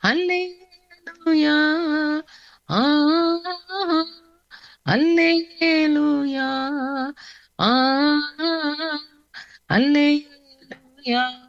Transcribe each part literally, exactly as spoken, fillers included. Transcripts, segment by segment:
Hallelujah. Ah, Hallelujah. Ah, Hallelujah.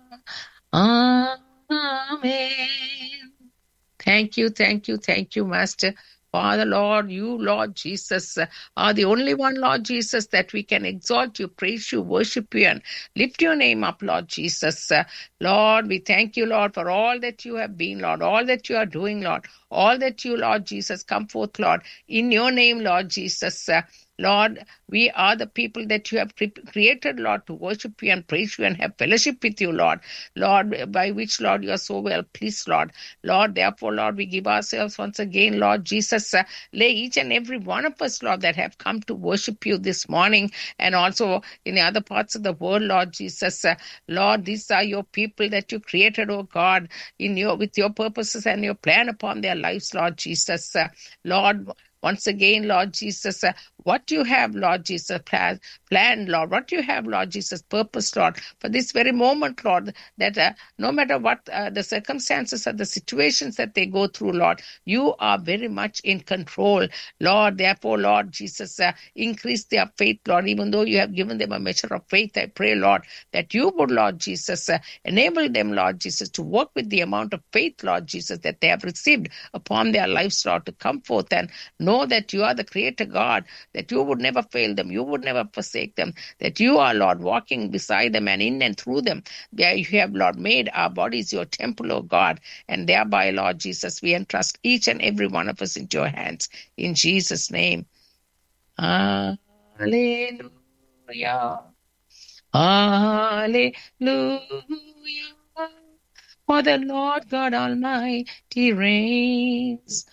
Amen. Thank you, thank you, thank you, Master. Father, Lord, you, Lord Jesus, uh, are the only one, Lord Jesus, that we can exalt you, praise you, worship you, and lift your name up, Lord Jesus. Uh, Lord, we thank you, Lord, for all that you have been, Lord, all that you are doing, Lord, all that you, Lord Jesus, come forth, Lord, in your name, Lord Jesus. Uh, Lord, we are the people that you have cre- created, Lord, to worship you and praise you and have fellowship with you, Lord. Lord, by which, Lord, you are so well pleased, Lord. Lord, therefore, Lord, we give ourselves once again, Lord Jesus. Uh, lay each and every one of us, Lord, that have come to worship you this morning and also in the other parts of the world, Lord Jesus. Uh, Lord, these are your people that you created, oh God, in your with your purposes and your plan upon their lives, Lord Jesus. Uh, Lord, once again, Lord Jesus, uh, what you have, Lord Jesus, plan, planned, Lord, what you have, Lord Jesus, purpose, Lord, for this very moment, Lord, that uh, no matter what uh, the circumstances or the situations that they go through, Lord, you are very much in control, Lord. Therefore, Lord Jesus, uh, increase their faith, Lord, even though you have given them a measure of faith. I pray, Lord, that you would, Lord Jesus, uh, enable them, Lord Jesus, to work with the amount of faith, Lord Jesus, that they have received upon their lives, Lord, to come forth and know that you are the Creator God, that you would never fail them, you would never forsake them, that you are, Lord, walking beside them and in and through them. There you have, Lord, made our bodies your temple, O God, and thereby, Lord Jesus, we entrust each and every one of us into your hands. In Jesus' name. Hallelujah. Hallelujah. For the Lord God Almighty reigns.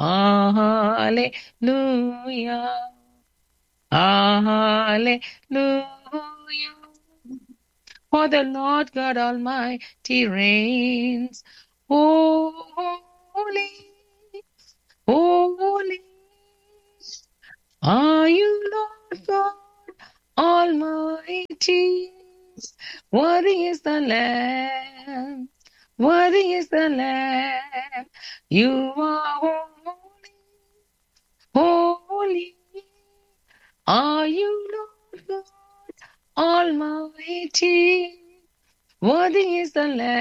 Hallelujah. Hallelujah. For the Lord God Almighty reigns. Holy, holy are you, Lord God Almighty. Worthy is the Lamb. Worthy is the Lamb. You are holy, holy are you, Lord God Almighty. Worthy is the Lamb.